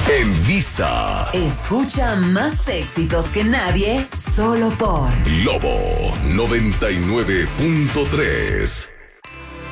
En vista. Escucha más éxitos que nadie, solo por Lobo 99.3.